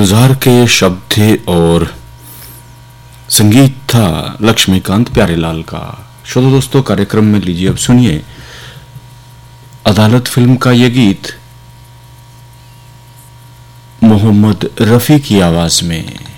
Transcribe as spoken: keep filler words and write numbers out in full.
गुलजार के शब्द थे और संगीत था लक्ष्मीकांत प्यारेलाल का। श्रोता दोस्तों, कार्यक्रम में लीजिए अब सुनिए अदालत फिल्म का यह गीत मोहम्मद रफी की आवाज में।